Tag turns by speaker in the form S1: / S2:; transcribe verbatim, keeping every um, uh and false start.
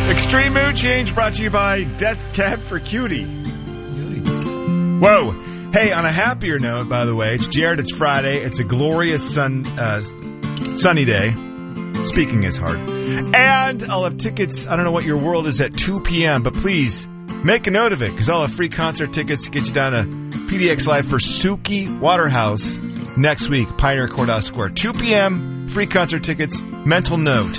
S1: Extreme Mood Change brought to you by Death Cab for Cutie. Yikes. Whoa. Hey, on a happier note, by the way, it's Jared, it's Friday, it's a glorious sun, uh, sunny day. Speaking is hard. And I'll have tickets, I don't know what your world is, at two p.m., but please make a note of it, because I'll have free concert tickets to get you down to P D X Live for Suki Waterhouse next week, Pioneer Courthouse Square. two p.m., free concert tickets, mental note.